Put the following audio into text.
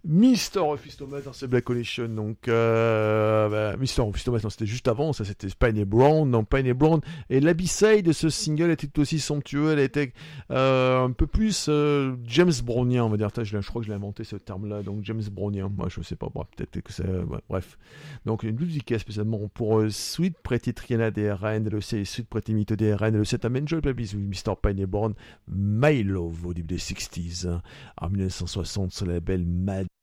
Mister Fistomet, c'est Black Connection, donc Mister Fistomet, c'était juste avant, ça c'était Spiny Brown, non Spiny Brown, et la B-side de ce single était tout aussi somptueux, elle était un peu plus James Brownien, on va dire, je crois que je l'ai inventé ce terme-là, donc James Brownien, moi je sais pas, peut-être que c'est, bref, donc une musique spécialement pour Sweet Pretty Triana DRN, le Sweet Pretty Mito DRN, le set à Enjoy Babies with Mr. Spiny Brown, My Love au début des 60s, en 1960 sur le label Mad